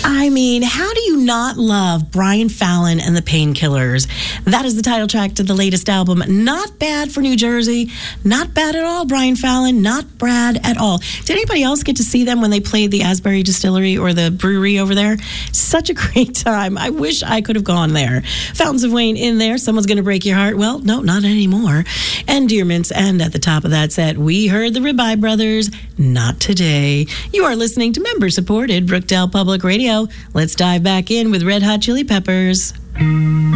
I mean, how do you not love Brian Fallon and the Painkillers? That is the title track to the latest album. Not bad for New Jersey. Not bad at all, Brian Fallon. Not Brad at all. Did anybody else get to see them when they played the Asbury Distillery or the brewery over there? Such a great time. I wish I could have gone there. Fountains of Wayne in there. Someone's going to break your heart. Well, no, not anymore. And Dear Mints. And at the top of that set, we heard the Ribeye Brothers. Not today. You are listening to member-supported Brookdale Public Radio. Let's dive back in with Red Hot Chili Peppers.